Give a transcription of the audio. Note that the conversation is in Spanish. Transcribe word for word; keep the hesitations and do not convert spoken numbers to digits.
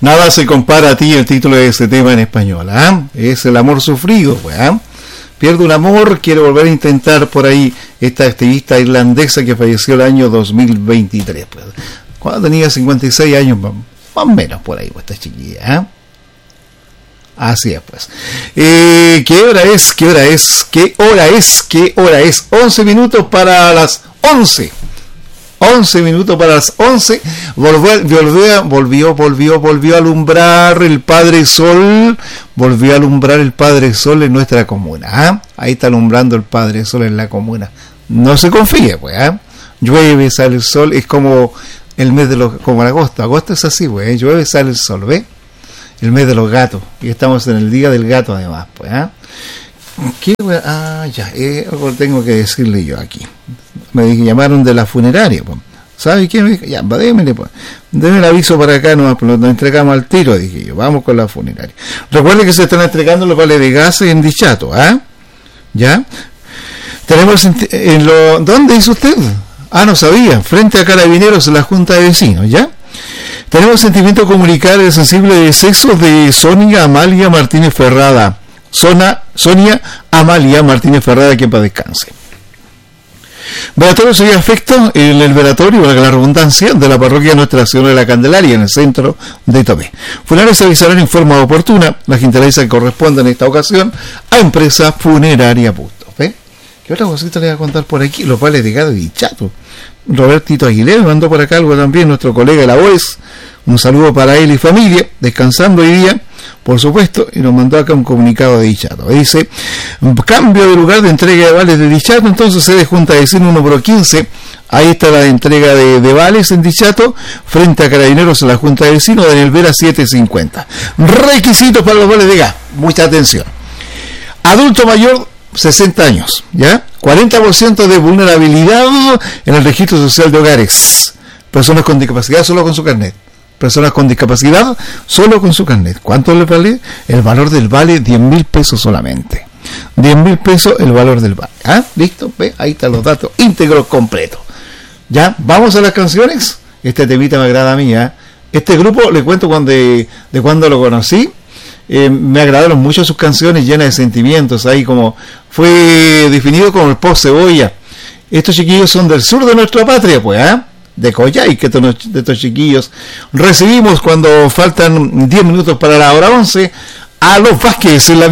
Nada se compara a ti, el título de ese tema en español, ¿ah? Es el amor sufrido, pues, ¿ah? Pierde un amor, quiere volver a intentar por ahí esta activista irlandesa que falleció el año dos mil veintitrés, pues, cuando tenía cincuenta y seis años, más o menos por ahí, pues, esta chiquilla, ¿ah? Así es, pues. Eh, ¿Qué hora es? ¿Qué hora es? ¿Qué hora es? ¿Qué hora es? once minutos para las once. once minutos para las once. Volvió, volvió, volvió, volvió, volvió a alumbrar el Padre Sol. Volvió a alumbrar el Padre Sol en nuestra comuna. ¿Ah? Ahí está alumbrando el Padre Sol en la comuna. No se confíe, pues. ¿Ah? Llueve, sale el sol. Es como el mes de los, como el agosto. Agosto es así, pues. ¿eh? Llueve, sale el sol, ¿ve? El mes de los gatos. Y estamos en el día del gato, además, pues. ¿Ah? ¿Qué? Ah, ya. Eh, algo tengo que decirle yo aquí. Me llamaron de la funeraria, pues. ¿Sabe qué? Me dijo, ya, démele, pues. Deme el aviso para acá, nomás, pues nos entregamos al tiro, dije yo. Vamos con la funeraria. Recuerde que se están entregando los vales de gases en Dichato, ¿ah? ¿Ya? Tenemos en, en lo... ¿Dónde hizo usted? Ah, no sabía. Frente a Carabineros en la Junta de Vecinos, ¿ya? Tenemos sentimiento de comunicar el sensible deceso de Sonia Amalia Martínez Ferrada. Zona, Sonia Amalia Martínez Ferrada, quien para descanse. Velatorio sería afecto en el velatorio, valga la redundancia, de la parroquia Nuestra Señora de la Candelaria, en el centro de Tomé. Funerarios se avisarán en forma oportuna. Las gentilezas corresponden en esta ocasión a Empresa Funeraria Busto. ¿Ve? ¿Qué otra cosita le voy a contar por aquí? Los vales de Gado y Chato. Robertito Aguilera me mandó por acá algo también, nuestro colega de la O E S. Un saludo para él y familia, descansando hoy día, por supuesto, y nos mandó acá un comunicado de Dichato. Dice, cambio de lugar de entrega de vales de Dichato, entonces se de Junta de Vecinos número quince, ahí está la entrega de, de vales en Dichato, frente a Carabineros en la Junta de Vecinos, Daniel Vera setecientos cincuenta. Requisitos para los vales de gas, mucha atención. Adulto mayor, sesenta años, ¿ya? cuarenta por ciento de vulnerabilidad en el registro social de hogares. Personas con discapacidad solo con su carnet. Personas con discapacidad solo con su carnet. ¿Cuánto le vale? El valor del vale, diez mil pesos solamente. diez mil pesos el valor del vale. ¿Ah? ¿Listo? ¿Ve? Ahí están los datos íntegros completos. ¿Ya? ¿Vamos a las canciones? Este temita me agrada a mí, ¿eh? Este grupo, le cuento cuando de, de cuando lo conocí. Eh, me agradaron mucho sus canciones llenas de sentimientos. Ahí como fue definido como el pop cebolla. Estos chiquillos son del sur de nuestra patria, pues, ¿ah? ¿eh? De Coyhai, que de estos chiquillos recibimos cuando faltan diez minutos para la hora once a los Vázquez en la